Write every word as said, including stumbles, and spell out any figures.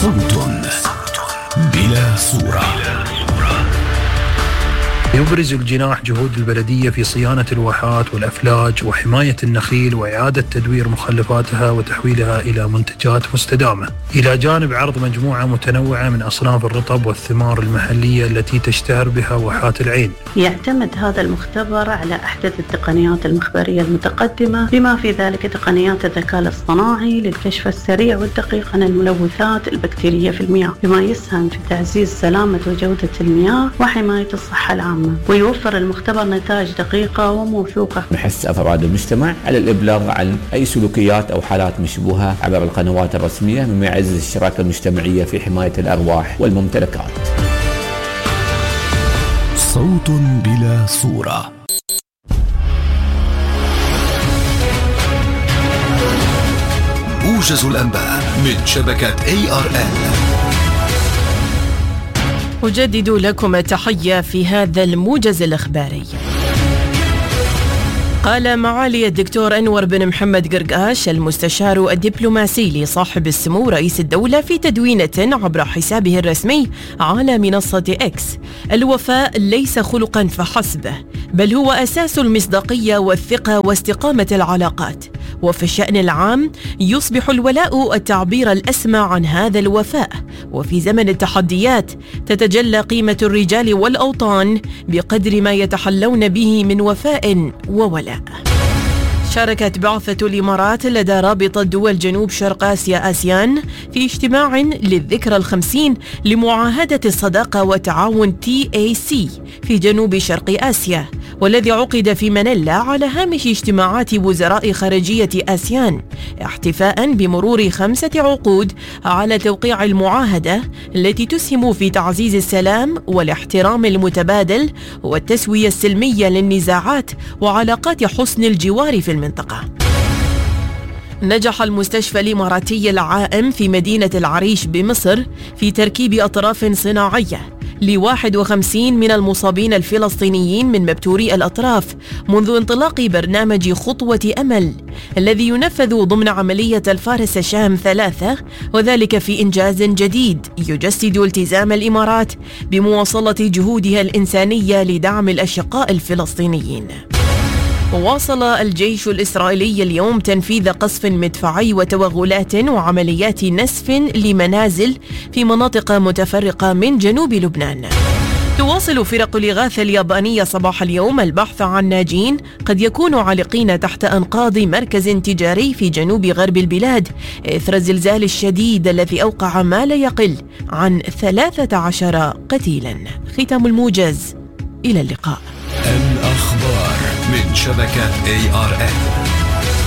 صوت بلا صورة. يبرز الجناح جهود البلدية في صيانة الواحات والأفلاج وحماية النخيل وإعادة تدوير مخلفاتها وتحويلها إلى منتجات مستدامة، إلى جانب عرض مجموعة متنوعة من أصناف الرطب والثمار المحلية التي تشتهر بها واحات العين. يعتمد هذا المختبر على أحدث التقنيات المخبرية المتقدمة، بما في ذلك تقنيات الذكاء الاصطناعي للكشف السريع والدقيق عن الملوثات البكتيرية في المياه، بما يسهم في تعزيز سلامة وجودة المياه وحماية الصحة العامة. ويوفر المختبر نتائج دقيقة وموثوقة. نحث أفراد المجتمع على الإبلاغ عن أي سلوكيات أو حالات مشبوهة عبر القنوات الرسمية، مما يعزز الشراكة المجتمعية في حماية الأرواح والممتلكات. صوت بلا صورة. موجز الأنباء من شبكة إيه آر إل. أجدد لكم التحية في هذا الموجز الإخباري. قال معالي الدكتور أنور بن محمد قرقاش المستشار الدبلوماسي لصاحب السمو رئيس الدولة في تدوينة عبر حسابه الرسمي على منصة إكس: الوفاء ليس خلقا فحسب، بل هو أساس المصداقية والثقة واستقامة العلاقات، وفي الشأن العام يصبح الولاء التعبير الأسمى عن هذا الوفاء، وفي زمن التحديات تتجلى قيمة الرجال والأوطان بقدر ما يتحلون به من وفاء وولاء. شاركت بعثة الإمارات لدى رابطة دول جنوب شرق آسيا آسيان في اجتماع للذكرى الخمسين لمعاهدة الصداقة والتعاون تي إيه سي في جنوب شرق آسيا، والذي عقد في مانيلا على هامش اجتماعات وزراء خارجية آسيان، احتفاء بمرور خمسة عقود على توقيع المعاهدة التي تسهم في تعزيز السلام والاحترام المتبادل والتسوية السلمية للنزاعات وعلاقات حسن الجوار في المنطقة. نجح المستشفى الإماراتي العائم في مدينة العريش بمصر في تركيب أطراف صناعية لواحد وخمسين من المصابين الفلسطينيين من مبتوري الأطراف منذ انطلاق برنامج خطوة أمل الذي ينفذ ضمن عملية الفارس شام ثلاثة، وذلك في إنجاز جديد يجسد التزام الإمارات بمواصلة جهودها الإنسانية لدعم الأشقاء الفلسطينيين. واصل الجيش الإسرائيلي اليوم تنفيذ قصف مدفعي وتوغلات وعمليات نسف لمنازل في مناطق متفرقة من جنوب لبنان. تواصل فرق الإغاثة اليابانية صباح اليوم البحث عن ناجين قد يكونوا عالقين تحت أنقاض مركز تجاري في جنوب غرب البلاد إثر الزلزال الشديد الذي أوقع ما لا يقل عن ثلاثة عشر قتيلا. ختام الموجز، إلى اللقاء. الأخبار من شبكة إيه آر إل.